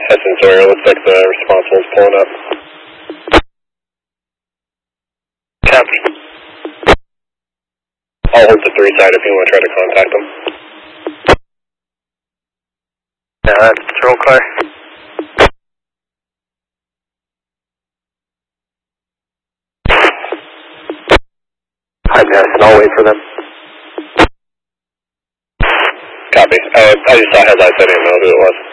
Hudson Sawyer, looks like the responsible is pulling up. Copy. I'll hold the 3 side if you want to try to contact them. Yeah, that's patrol car. Hi, Madison, I'll wait for them. Copy. I just saw headlights, I didn't know who it was.